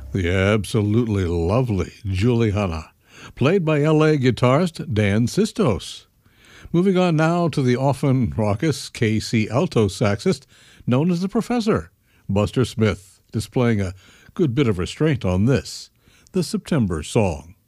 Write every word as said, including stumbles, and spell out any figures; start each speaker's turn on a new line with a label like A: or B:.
A: The absolutely lovely Juliana, played by L A guitarist Dan Sistos. Moving on now to the often raucous K C alto saxist known as the Professor, Buster Smith, displaying a good bit of restraint on this, the September song.